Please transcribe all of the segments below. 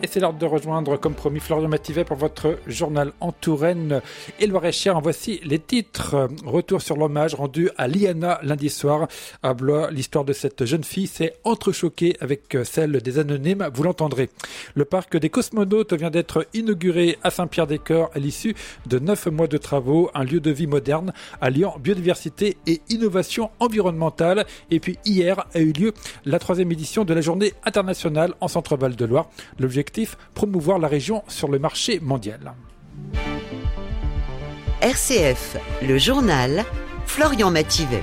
Et c'est l'heure de rejoindre, comme promis, Florian Mativet pour votre journal en Touraine et Loir-et-Cher. Voici les titres. Retour sur l'hommage rendu à Liana lundi soir à Blois. L'histoire de cette jeune fille s'est entrechoquée avec celle des anonymes, vous l'entendrez. Le parc des cosmonautes vient d'être inauguré à Saint-Pierre-des-Corps à l'issue de 9 mois de travaux. Un lieu de vie moderne alliant biodiversité et innovation environnementale. Et puis hier a eu lieu la 3e édition de la journée internationale en Centre-Val de Loire. L'objectif, promouvoir la région sur le marché mondial. RCF, le journal, Florian Mativet.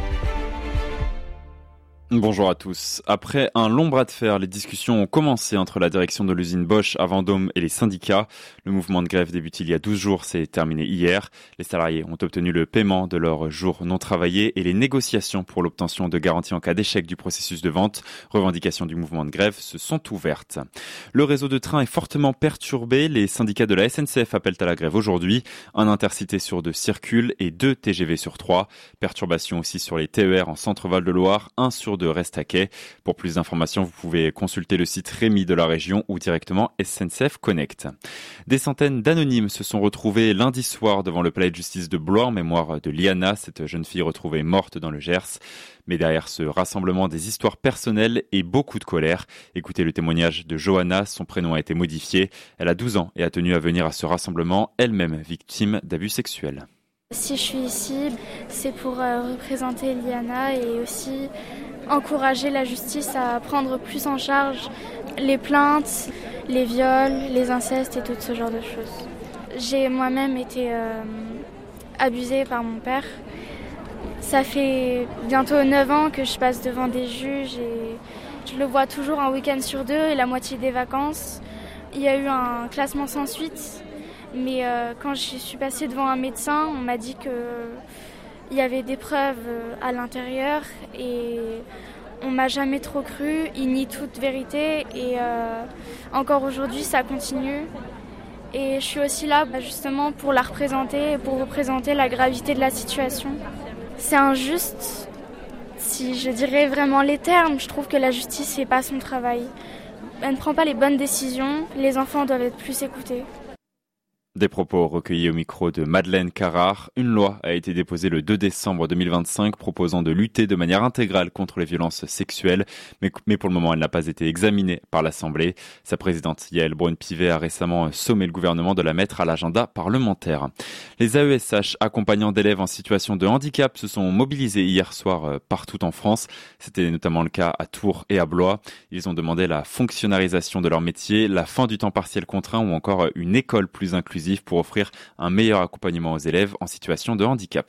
Bonjour à tous. Après un long bras de fer, les discussions ont commencé entre la direction de l'usine Bosch à Vendôme et les syndicats. Le mouvement de grève débuté il y a 12 jours, s'est terminé hier. Les salariés ont obtenu le paiement de leurs jours non travaillés et les négociations pour l'obtention de garanties en cas d'échec du processus de vente, revendications du mouvement de grève, se sont ouvertes. Le réseau de train est fortement perturbé. Les syndicats de la SNCF appellent à la grève aujourd'hui. Un intercité sur 2 circule et 2 TGV sur 3. Perturbations aussi sur les TER en Centre-Val de Loire, 1 sur 2 reste à quai. Pour plus d'informations, vous pouvez consulter le site Rémi de la région ou directement SNCF Connect. Des centaines d'anonymes se sont retrouvés lundi soir devant le palais de justice de Blois en mémoire de Liana, cette jeune fille retrouvée morte dans le Gers. Mais derrière ce rassemblement, des histoires personnelles et beaucoup de colère. Écoutez le témoignage de Johanna, son prénom a été modifié. Elle a 12 ans et a tenu à venir à ce rassemblement, elle-même victime d'abus sexuels. Si je suis ici, c'est pour représenter Liana et aussi encourager la justice à prendre plus en charge les plaintes, les viols, les incestes et tout ce genre de choses. J'ai moi-même été abusée par mon père. Ça fait bientôt 9 ans que je passe devant des juges et je le vois toujours un week-end sur 2 et la moitié des vacances. Il y a eu un classement sans suite, mais quand je suis passée devant un médecin, on m'a dit qu'il y avait des preuves à l'intérieur et on m'a jamais trop cru, il nie toute vérité et encore aujourd'hui ça continue. Et je suis aussi là justement pour la représenter et pour représenter la gravité de la situation. C'est injuste, si je dirais vraiment les termes, je trouve que la justice fait pas son travail. Elle ne prend pas les bonnes décisions, les enfants doivent être plus écoutés. Des propos recueillis au micro de Madeleine Carrard. Une loi a été déposée le 2 décembre 2025 proposant de lutter de manière intégrale contre les violences sexuelles. Mais pour le moment, elle n'a pas été examinée par l'Assemblée. Sa présidente, Yaël Braun-Pivet, a récemment sommé le gouvernement de la mettre à l'agenda parlementaire. Les AESH accompagnant d'élèves en situation de handicap se sont mobilisés hier soir partout en France. C'était notamment le cas à Tours et à Blois. Ils ont demandé la fonctionnalisation de leur métier, la fin du temps partiel contraint ou encore une école plus inclusive pour offrir un meilleur accompagnement aux élèves en situation de handicap.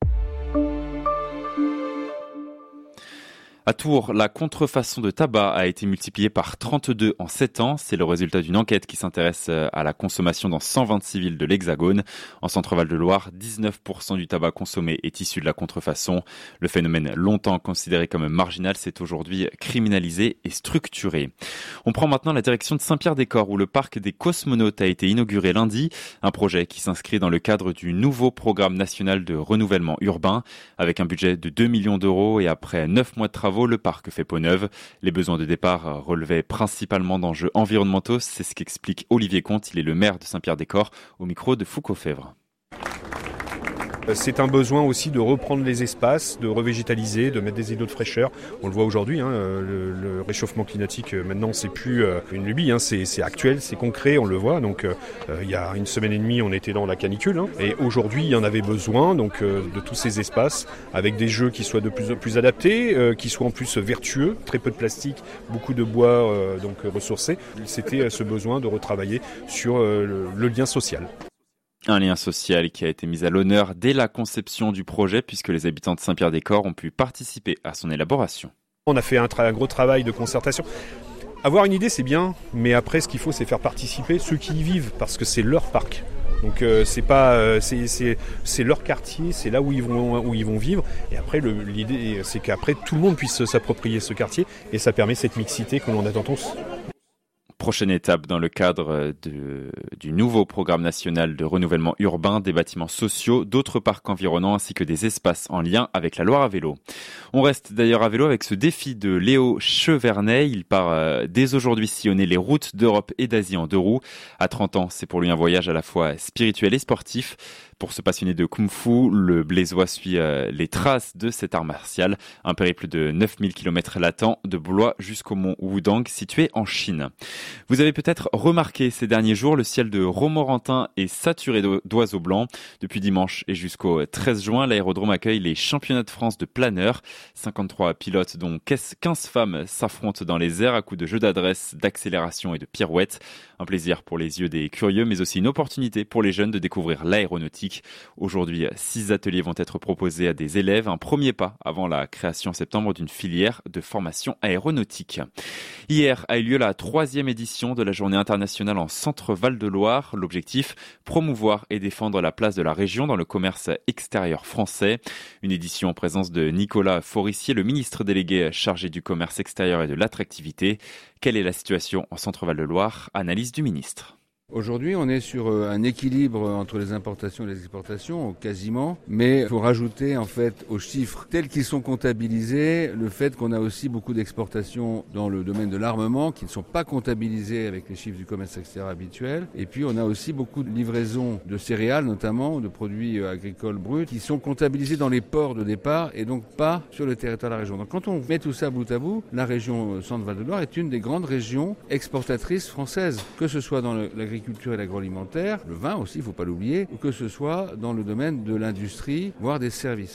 À Tours, la contrefaçon de tabac a été multipliée par 32 en 7 ans. C'est le résultat d'une enquête qui s'intéresse à la consommation dans 126 villes de l'Hexagone. En Centre-Val de Loire, 19% du tabac consommé est issu de la contrefaçon. Le phénomène, longtemps considéré comme marginal, s'est aujourd'hui criminalisé et structuré. On prend maintenant la direction de Saint-Pierre-des-Corps où le parc des cosmonautes a été inauguré lundi. Un projet qui s'inscrit dans le cadre du nouveau programme national de renouvellement urbain. Avec un budget de 2 millions d'euros et après 9 mois de travaux, le parc fait peau neuve. Les besoins de départ relevaient principalement d'enjeux environnementaux. C'est ce qu'explique Olivier Comte. Il est le maire de Saint-Pierre-des-Corps au micro de Foucault Fèvre. C'est un besoin aussi de reprendre les espaces, de revégétaliser, de mettre des îlots de fraîcheur. On le voit aujourd'hui, le réchauffement climatique maintenant c'est plus une lubie, c'est actuel, c'est concret, on le voit. Donc il y a 1 semaine et demie on était dans la canicule et aujourd'hui il y en avait besoin donc de tous ces espaces avec des jeux qui soient de plus en plus adaptés, qui soient en plus vertueux, très peu de plastique, beaucoup de bois donc ressourcés. C'était ce besoin de retravailler sur le lien social. Un lien social qui a été mis à l'honneur dès la conception du projet puisque les habitants de Saint-Pierre-des-Corps ont pu participer à son élaboration. On a fait un gros travail de concertation. Avoir une idée c'est bien, mais après ce qu'il faut c'est faire participer ceux qui y vivent parce que c'est leur parc. Donc c'est leur quartier, c'est là où ils vont vivre. Et après l'idée c'est qu'après tout le monde puisse s'approprier ce quartier et ça permet cette mixité que l'on attend tous. Prochaine étape dans le cadre du nouveau programme national de renouvellement urbain des bâtiments sociaux, d'autres parcs environnants ainsi que des espaces en lien avec la Loire à vélo. On reste d'ailleurs à vélo avec ce défi de Léo Chevernet. Il part dès aujourd'hui sillonner les routes d'Europe et d'Asie en 2 roues. À 30 ans, c'est pour lui un voyage à la fois spirituel et sportif. Pour se passionner de kung-fu, le Blésois suit les traces de cet art martial. Un périple de 9000 km l'attend de Blois jusqu'au mont Wudang, situé en Chine. Vous avez peut-être remarqué ces derniers jours, le ciel de Romorantin est saturé d'oiseaux blancs. Depuis dimanche et jusqu'au 13 juin, l'aérodrome accueille les championnats de France de planeurs. 53 pilotes, dont 15 femmes, s'affrontent dans les airs à coups de jeux d'adresse, d'accélération et de pirouettes. Un plaisir pour les yeux des curieux, mais aussi une opportunité pour les jeunes de découvrir l'aéronautique. Aujourd'hui, 6 ateliers vont être proposés à des élèves, un premier pas avant la création en septembre d'une filière de formation aéronautique. Hier a eu lieu la 3e édition de la Journée internationale en Centre Val-de-Loire. L'objectif, promouvoir et défendre la place de la région dans le commerce extérieur français. Une édition en présence de Nicolas Forissier, le ministre délégué chargé du commerce extérieur et de l'attractivité. Quelle est la situation en Centre Val-de-Loire? Analyse du ministre. Aujourd'hui, on est sur un équilibre entre les importations et les exportations, quasiment. Mais il faut rajouter, en fait, aux chiffres tels qu'ils sont comptabilisés, le fait qu'on a aussi beaucoup d'exportations dans le domaine de l'armement qui ne sont pas comptabilisés avec les chiffres du commerce extérieur habituel. Et puis, on a aussi beaucoup de livraisons de céréales, notamment, de produits agricoles bruts, qui sont comptabilisés dans les ports de départ et donc pas sur le territoire de la région. Donc, quand on met tout ça bout à bout, la région Centre-Val-de-Loire est une des grandes régions exportatrices françaises, que ce soit dans l'agriculture et l'agroalimentaire, le vin aussi, il ne faut pas l'oublier, ou que ce soit dans le domaine de l'industrie, voire des services.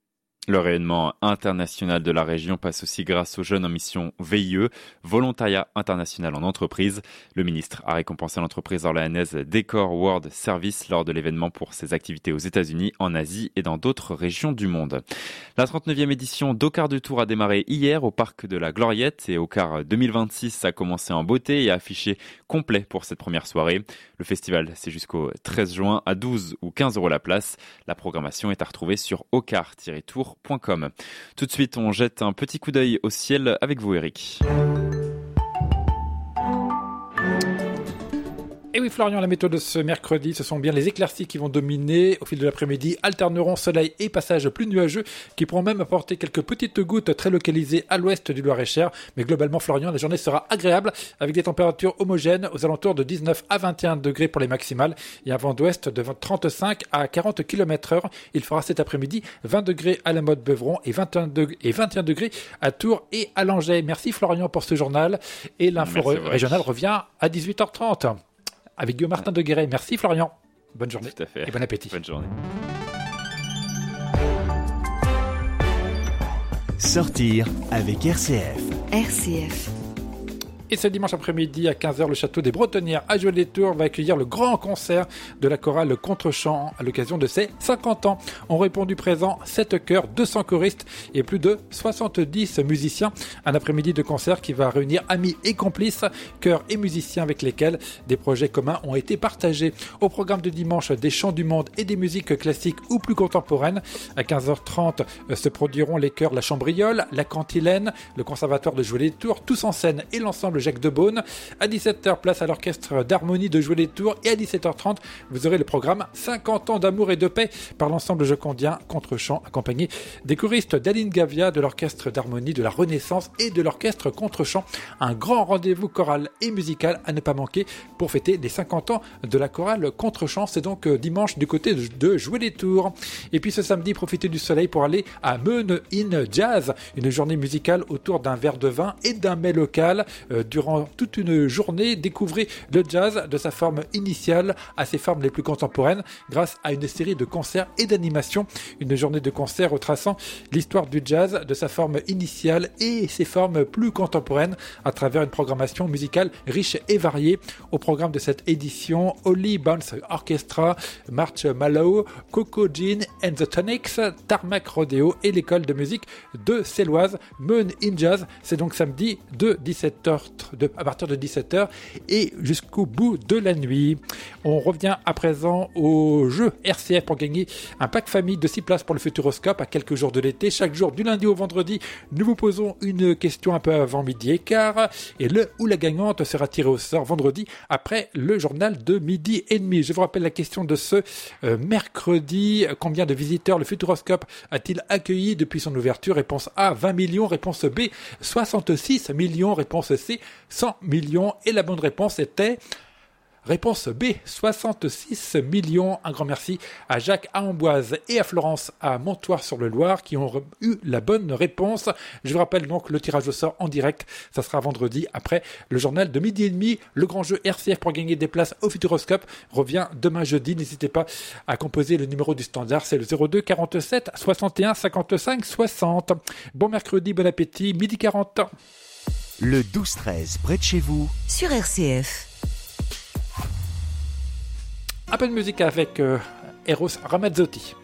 Le rayonnement international de la région passe aussi grâce aux jeunes en mission VIE, Volontariat International en Entreprise. Le ministre a récompensé l'entreprise orléanaise Decor World Service lors de l'événement pour ses activités aux États-Unis, en Asie et dans d'autres régions du monde. La 39e édition d'Ocar du Tour a démarré hier au parc de la Gloriette et Ocar 2026 a commencé en beauté et a affiché complet pour cette première soirée. Le festival, c'est jusqu'au 13 juin à 12 ou 15 € la place. La programmation est à retrouver sur ocar-tour.com. Tout de suite, on jette un petit coup d'œil au ciel avec vous, Eric. Et oui, Florian, la météo de ce mercredi, ce sont bien les éclaircies qui vont dominer. Au fil de l'après-midi, alterneront soleil et passages plus nuageux qui pourront même apporter quelques petites gouttes très localisées à l'ouest du Loir-et-Cher. Mais globalement, Florian, la journée sera agréable avec des températures homogènes aux alentours de 19 à 21 degrés pour les maximales et un vent d'ouest de 35 à 40 km/h. Il fera cet après-midi 20 degrés à la Motte-Beuvron et 21 degrés à Tours et à Langeais. Merci Florian pour ce journal. Et l'info régionale revient à 18h30. Avec Guillaume Martin de Guéret. Merci Florian. Bonne journée. Tout à fait. Et bon appétit. Bonne journée. Sortir avec RCF. RCF. Et ce dimanche après-midi à 15h, le château des Bretonnières à Joly-les-Tours va accueillir le grand concert de la chorale Contre-Champ à l'occasion de ses 50 ans. Ont répondu présents 7 chœurs, 200 choristes et plus de 70 musiciens. Un après-midi de concert qui va réunir amis et complices, chœurs et musiciens avec lesquels des projets communs ont été partagés. Au programme de dimanche, des chants du monde et des musiques classiques ou plus contemporaines. À 15h30 se produiront les chœurs La Chambriole, La Cantilène, le Conservatoire de Joly-les-Tours, Tous en scène et l'ensemble Jacques Debaune. À 17h, place à l'orchestre d'harmonie de Joly-les-Tours et à 17h30, vous aurez le programme 50 ans d'amour et de paix par l'ensemble jocondien Contre-Champ, accompagné des choristes d'Aline Gavia, de l'orchestre d'harmonie de la Renaissance et de l'orchestre Contre-Champ. Un grand rendez-vous choral et musical à ne pas manquer pour fêter les 50 ans de la chorale Contre-Champ. C'est donc dimanche du côté de Joly-les-Tours. Et puis ce samedi, profitez du soleil pour aller à Meun in Jazz, une journée musicale autour d'un verre de vin et d'un mets local. Durant toute une journée, découvrez le jazz de sa forme initiale à ses formes les plus contemporaines grâce à une série de concerts et d'animations. Une journée de concert retraçant l'histoire du jazz de sa forme initiale et ses formes plus contemporaines à travers une programmation musicale riche et variée. Au programme de cette édition, Holly Bounce Orchestra, March Mallow, Coco Jean and the Tonics, Tarmac Rodeo et l'école de musique de Céloise. Meun in Jazz, c'est donc samedi de 17h30 à partir de 17h et jusqu'au bout de la nuit. On revient à présent au jeu RCF pour gagner un pack famille de 6 places pour le Futuroscope à quelques jours de l'été. Chaque jour, du lundi au vendredi, nous vous posons une question un peu avant midi et quart et le ou la gagnante sera tirée au sort vendredi après le journal de midi et demi. Je vous rappelle la question de ce mercredi. Combien de visiteurs le Futuroscope a-t-il accueilli depuis son ouverture? Réponse A, 20 millions. Réponse B, 66 millions. Réponse C, 100 millions. Et la bonne réponse était... Réponse B, 66 millions. Un grand merci à Jacques à Amboise et à Florence à Montoire-sur-le-Loir qui ont eu la bonne réponse. Je vous rappelle donc le tirage au sort en direct. Ça sera vendredi après le journal de midi et demi. Le grand jeu RCF pour gagner des places au Futuroscope revient demain jeudi. N'hésitez pas à composer le numéro du standard. C'est le 02 47 61 55 60. Bon mercredi, bon appétit, midi 40. Le 12-13 près de chez vous. Sur RCF. Un peu de musique avec Eros Ramazzotti.